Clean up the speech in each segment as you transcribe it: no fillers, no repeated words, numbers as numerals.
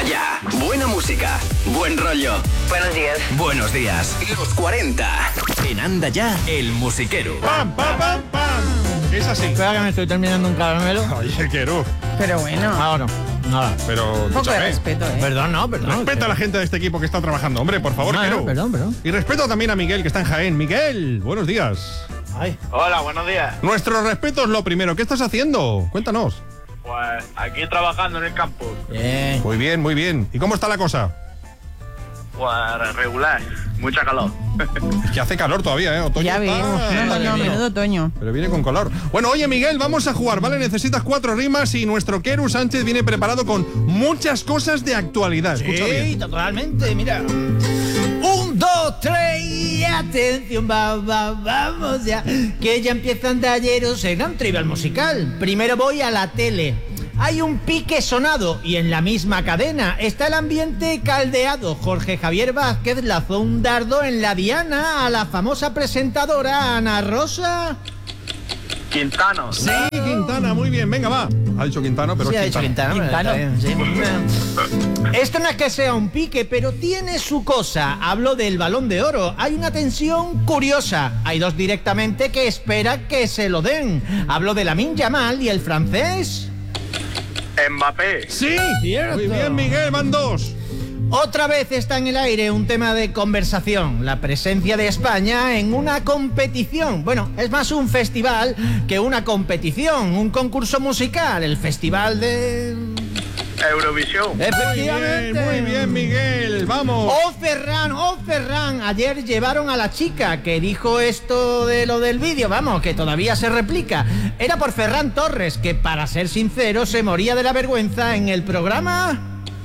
ya. Buena música, buen rollo. Buenos días. Buenos días. Los 40. En Anda Ya, el musiquero. ¡Pam, pam, pam, pam! Es así. Espera que me estoy terminando un caramelo. Oye, quiero. Pero bueno. Ahora, nada. Pero, Un poco de escúchame. respeto, ¿eh? Perdón, no, perdón. Respeta a la gente de este equipo que está trabajando. Hombre, por favor, quiero. Perdón. Y respeto también a Miguel, que está en Jaén. Miguel, buenos días. Ay. Hola, buenos días. Nuestros respetos lo primero. ¿Qué estás haciendo? Cuéntanos. Pues aquí trabajando en el campo. Bien. Muy bien, muy bien. ¿Y cómo está la cosa? Pues regular, mucha calor. Es que hace calor todavía, ¿eh? Otoño Ya ves. está- No, menudo otoño. Pero viene con color. Bueno, oye, Miguel, vamos a jugar, ¿vale? Necesitas 4 rimas y nuestro Keru Sánchez viene preparado con muchas cosas de actualidad. Escucha Sí, bien. totalmente, mira. 1, 2, 3 y atención, vamos ya. Que ya empiezan talleros en un trivial musical. Primero voy a la tele. Hay un pique sonado y en la misma cadena está el ambiente caldeado. Jorge Javier Vázquez lanzó un dardo en la diana a la famosa presentadora Ana Rosa. Quintano. Sí, Quintana, muy bien. Venga, va. Ha dicho Quintano, pero Sí, es ha dicho Quintana. Quintana. Está bien, sí. Esto no es que sea un pique, pero tiene su cosa. Hablo del Balón de Oro. Hay una tensión curiosa. Hay dos directamente que esperan que se lo den. Hablo de Lamine Yamal y el francés. Mbappé. Sí, Cierto. muy bien, Miguel, van 2. Otra vez está en el aire un tema de conversación, la presencia de España en una competición. Bueno, es más un festival que una competición, un concurso musical, el festival de... Eurovisión. Muy bien, Miguel, vamos. ¡Oh, Ferran! Ayer llevaron a la chica que dijo esto de lo del vídeo, vamos, que todavía se replica. Era por Ferran Torres, que para ser sincero se moría de la vergüenza en el programa...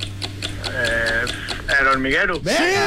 El hormiguero.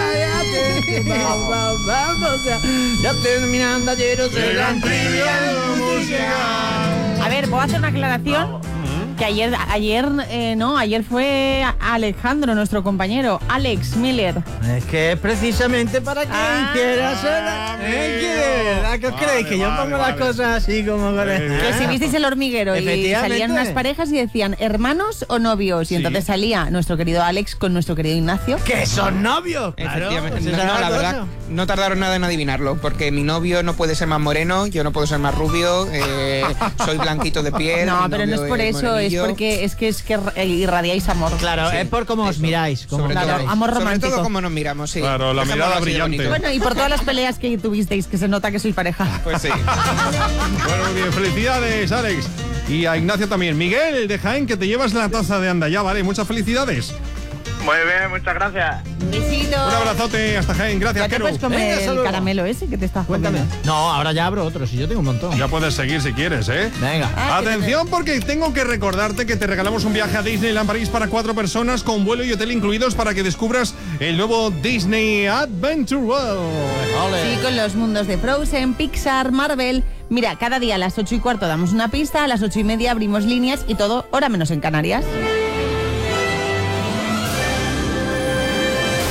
Vamos, ya terminando ayer el gran trivial musical. A ver, voy a hacer una aclaración. Que ayer fue Alejandro, nuestro compañero, Alex Miller. Es que es precisamente para que hicieras ¿qué os creéis? Que yo pongo las cosas así como con Que si visteis El Hormiguero y Efectivamente. salían unas parejas y decían hermanos o novios. Y entonces salía nuestro querido Alex con nuestro querido Ignacio. ¡Que son novios! Efectivamente. Claro, No, esa es la verdad, cosa. no tardaron nada en adivinarlo, porque mi novio no puede ser más moreno, yo no puedo ser más rubio, soy blanquito de piel. No, mi pero no novio es por eso, es morenillo. porque es que irradiáis amor. Claro, Sí, es por cómo os eso. miráis. Cómo Sobre os Claro, miráis. amor Sobre romántico. todo como nos miramos, sí. Claro, la mirada Dejémoslo así de brillante. bonito. Bueno, y por todas las peleas que tuvisteis, que se nota que sois pareja. Pues sí. Bueno, muy bien, felicidades, Alex. Y a Ignacio también. Miguel, de Jaén, que te llevas la taza de Anda Ya, ¿vale? Muchas felicidades. Muy bien, muchas gracias. Un besito. Un abrazote hasta Jaén. Gracias, Ya te Keru. puedes comer Venga, hasta el luego. caramelo ese que te estás Cuéntame. comiendo. No, ahora ya abro otro, si yo tengo un montón. Ya puedes seguir si quieres, ¿eh? Venga. Atención, porque tengo que recordarte que te regalamos un viaje a Disneyland París para 4 personas con vuelo y hotel incluidos para que descubras el nuevo Disney Adventure World. Sí, con los mundos de Frozen, Pixar, Marvel. Mira, cada día a las 8:15 damos una pista, a las 8:30 abrimos líneas y todo, hora menos en Canarias.